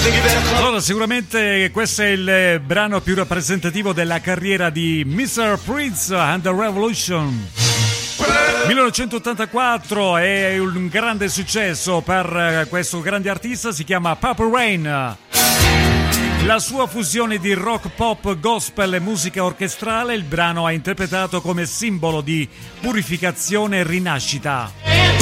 Allora, sicuramente questo è il brano più rappresentativo della carriera di Mr. Prince and the Revolution. 1984 è un grande successo per questo grande artista, si chiama Purple Rain. La sua fusione di rock, pop, gospel e musica orchestrale, il brano ha interpretato come simbolo di purificazione e rinascita.